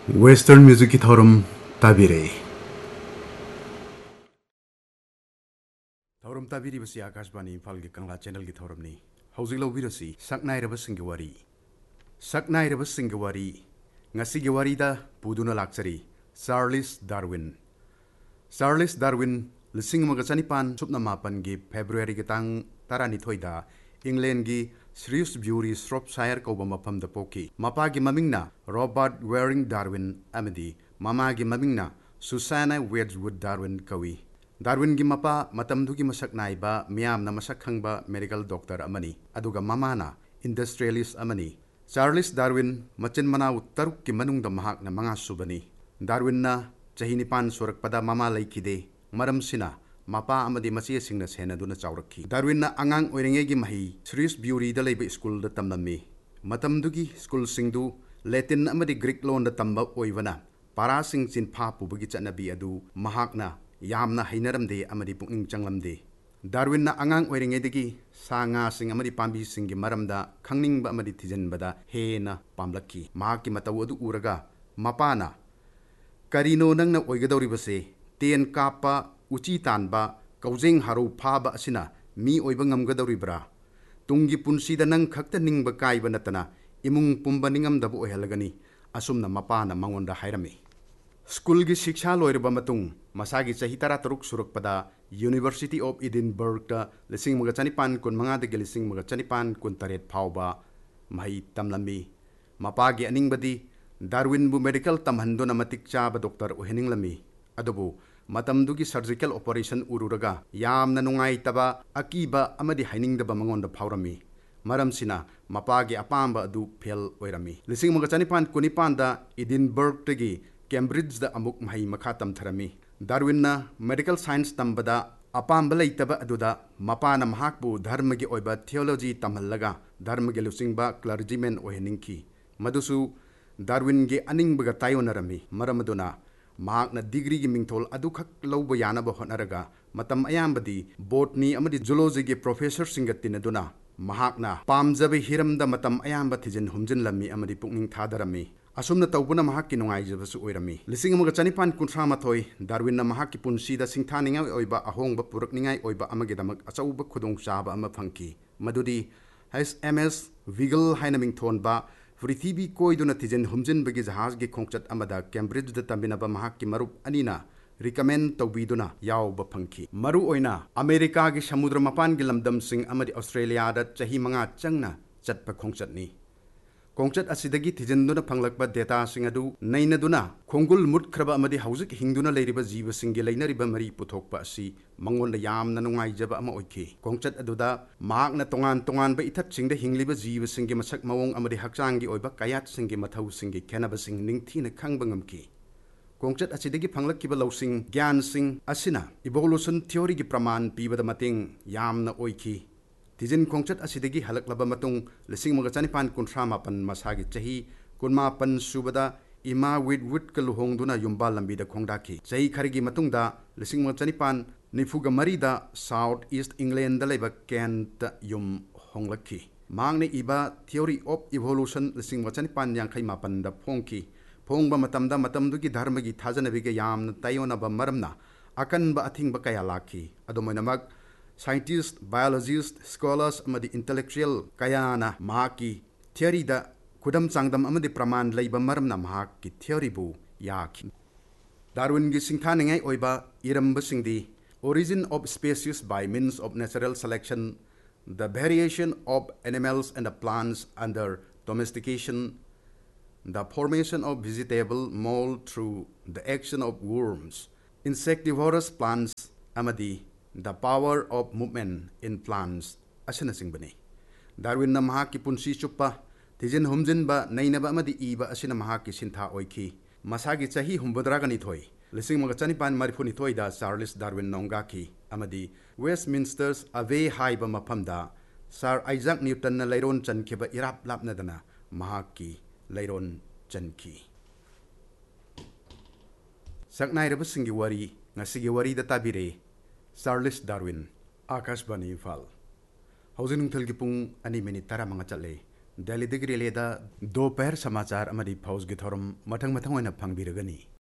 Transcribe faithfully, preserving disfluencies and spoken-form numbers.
Western music ki thorum tabire. Thorum tabiri basi Akashbani Imphal ki Kangla channel ki thorum ni. Hauzik lo birasi saknai raba singi wari. Saknai raba singi wari. Ngasi gi wari da puduna laksari. Charles Darwin. Charles Darwin lising mga chanipan supna mapan gi February ki tang tarani thoida England gi Shrewsbury Shropshire ko mafam da poki. Mapa gi mamingna Robert Waring Darwin amadi mama gi mamingna Susanna Wedgwood Darwin kawi. Darwin gi mapa matam dugi masak naiba miyam na masak khangba medical doctor amani aduga mama na industrialist amani. Charles Darwin machin manaw taruk ki manung da mahak na mga subani. Darwin na chahinipan surak pada mama laikide maram sina mapa amadi masi singna sena duna chawrakhi. Darwin na angang oiringe gi mahi Shrewsbury da leiba school da tamnami. Matam dugi school singdu Latin amadi Greek lon da tamba oivana. Para sing chin pha pubagi chanabi adu mahakna yamna hainaramde amadi pukning changlamde. Darwin na angang oiringe digi sanga sing amadi pambi singi maramda khangning ba amadi thijanbada hena pamlaki. Mahaki mataw adu uraga mapana karino nang na oigadori base ten kapa uchi tanba kaujeng haro phaba asina mi oiba ngamgadori bra tungi punsi da nang khakta ningba kaiba natana imung pumba ningam dabu ohelagani asumna mapana mangonda hairami. School gi shiksha loirba matung masagi chahi tara taruk surakpada University of Edinburgh ta lising mga chanipan kun mga de lising mga chanipan kun taret phauba mahi tamlami. Mapagi aning badi Darwin bu medical tamhando na matik chaba doctor uhening lami adubu matam dugi surgical operation ururaga yam na nungai taba akiba amadi haining daba mangonda phaurami. Maram sina mapagi apamba adu phel oirami. Lising mga chanipan kunipan da Edinburgh tagi Cambridge da amuk mahi makhatam tharami. Darwin na medical science tambada apamba leitaba aduda mapana mahakbu dharma gi oiba theology tamhallaga dharma gi lusingba clergyman oheningki. Madusu Darwin ge aning baga tayonarami maramaduna mahak na degree gi mingthol adu khak lawba yanaba honaraga matam ayambadi botany amadi zoology gi professor singatin aduna mahak na pamjabe hiramda matam ayamba thijin humjin lami amadi pukning thadarami. Asumna tawbuna mahak ki nungai jabasu oirami. Lising amaga chanipan kunthra mathoi Darwin na mahak ki punsi da singthaningai oiba ahongba purakningai oiba amagidamak achauba khudong chaba ama phangki. Madudi H M S Vigal haina mingthonba Prithibi koiduna thijen humjin bagi jahaz gi khongchat amada Cambridge da tambinaba mahak ki marup anina recommend tawbiduna yawba phangki. Maru oina America gi samudra mapan gi lamdam sing amadi Australia da chahi manga changna chatpa khongchatni. Kongchat asidagi thijenduna phanglakba data sing adu nainaduna khongul mutkraba amadi hauzik hingduna leiriba jiba singi leinariba mari puthokpa asi mangonda yamna nungai jaba ama oikhi. Kongchat aduda mahakna tongan tongan ba ithat singda hingliba jiba singi masak mawong amadi hakchangi oiba kayat singi mathau singi khenaba sing ningthina khangba ngamki. Kongchat asidagi phanglakkiba lawsing gyan sing asina evolution theory gi praman pibada mating yamna oikhi. Tijin kongchat asidagi halaklaba matung lising mga chanipan kunthra mapan masagi chahi kunmapan subada ima Wedgwood ka luhongduna yumba lambi da khongdaki. Chahi kharigi matung da lising mga chanipan nifuga marida South East England da laiba Kent yum honglaki. Mangne iba theory of evolution lising mga chanipan yang khay mapan da phongki. Phongba matamda matamdugi dharmagi thajanabiga yamna tayonaba maramna akan ba athing ba kaya laki. Adumoy scientists, biologists, scholars amadi intellectual kayana mahaki theory da kudam changdam amadi praman leiba maramna mahaki theory bu yaki. Darwin gi singthaningai oiba iramba singdi origin of species by means of natural selection, the variation of animals and the plants under domestication, the formation of vegetable mold through the action of worms, insectivorous plants amadi the power of movement in plants asana singbani. Darwin na mahaki punsi chupa tijin humjin ba nainaba amadi iba asina mahaki sintha oikhi. Masagi chahi humbadragani thoi lising mga chanipan marifuni thoi da Charles Darwin nongaki amadi Westminster's ave haiba maphamda Sir Isaac Newton na leiron chankhiba irap lapna dana mahaki leiron chanki. Saknai raba singi wari ngasigi wari da tabire Charles Darwin, Akashbani Imphal. Hausin nung thalgi pung ani minit tara mga chale. Delhi रेलेदा दोपहर समाचार अमदी फौज की थौरम मथंग मथंग ओइना फंगबिरगनी।